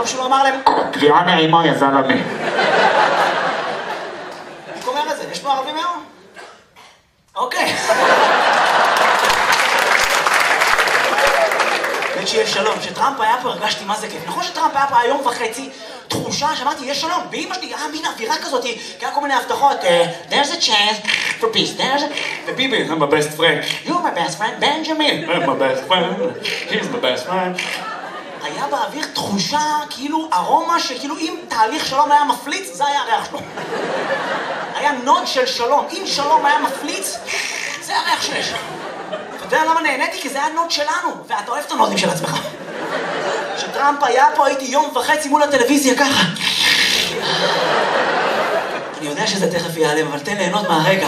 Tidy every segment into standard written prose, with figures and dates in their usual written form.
הרוב שלו אמר להם, קריאה נעימה, יא זלמה. מי אומר את זה? יש פה ערבים היום? אוקיי. שיהיה שלום, כשטראמפ היה פה הרגשתי מה זה כיף. נכון שטראמפ היה פה היום וחצי, תחושה שמעתי, יש שלום. באמא שלי, מין אווירה כזאת, כי היה כל מיני הבטחות, there's a chance for peace, there's a... וביבי, I'm my best friend. You're my best friend, בנג'מין. I'm my best friend, he's my best friend. היה באוויר תחושה, כאילו ארומה, שכאילו אם תהליך שלום היה מפליץ, זה היה הריח שלו. היה נוד של שלום. אם שלום היה מפליץ, זה הריח שיש. אתה יודע למה נהניתי? כי זה היה נוד שלנו, ואתה אוהב את הנודים של עצמך. כשטראמפ היה פה הייתי יום וחצי מול הטלוויזיה ככה. אני יודע שזה תכף ייעלם, אבל תן ליהנות מהרגע.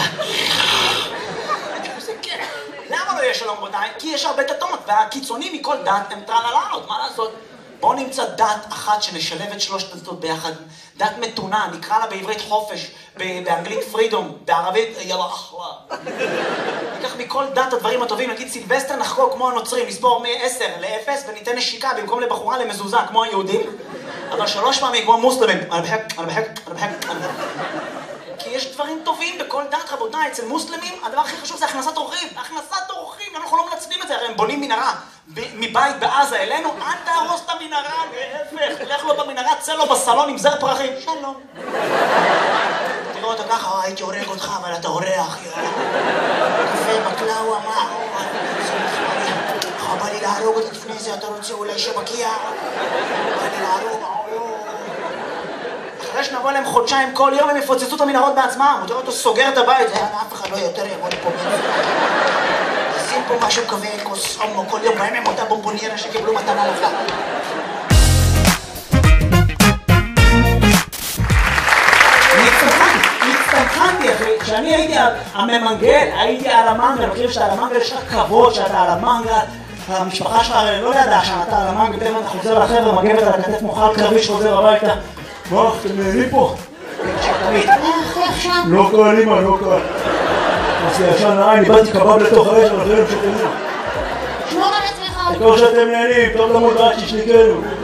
למה לא יש שלום בינתיים? כי יש הרבה דתות, והקיצונים מכל דת הם טרללות, מה לעשות? בואו נמצא דת אחת שנשלב את שלושת הדתות ביחד. דת מתונה, נקרא לה בעברית חופש, באנגלית פרידום, בערבית יאללה אחלה. ניקח מכל דת הדברים הטובים, נגיד סילבסטר נחגוג כמו הנוצרים, נספור מ-10 ל-0 וניתן נשיקה במקום לבחורה למזוזה כמו היהודים, אבל 3 פעמים כמו מוסלמים. כי יש דברים טובים בכל דת, רבותיי. אצל מוסלמים הדבר הכי חשוב זה הכנסת אורחים. הכנסת אורחים, אנחנו לא מנצלים את זה, הרי הם בונים מנהרה מבית בעזה אלינו, אל תהרוס את המנהרה, להפך, לך לו במנהרה, צא לו בסלון עם זר פרחים, שלום. תראו אותו ככה, הייתי הורג אותך, אבל אתה אורח, קפה, בקלאווה, מה? בא לי להרוג אותי לפני זה, אתה רוצה אולי שבקיע? בא לי להרוג, אחרי שנבוא להם חודשיים כל יום הם יפוצצו את המנהרות בעצמם. הוא תראה אותו סוגר את הבית, אף אחד לא יותר יבוא לפה מזה. שים פה משהו כזה, כוס הומו כל יום, בהם הם אותה בומבוניירה שקיבלו מתנה לחג. הצטמחנתי אחי, כשאני הייתי הממנגל, הייתי על המנגל, חושב שאתה על המנגל יש לך כבוד שאתה על המנגל, המשפחה שלך לא ידעה שאתה על המנגל, תמיד אתה חוזר לחבר'ה, מגבת על הכתף מוחל קרבי שחוזר הביתה. מה, אתם נהנים פה? לא קל, אמא, לא קל. אז ישן העין, איבדתי קבב לתוך האש, אבל אחרים שתהנים. שמור על עצמך. כמו שאתם נהנים, טוב למוד רק שישניקנו.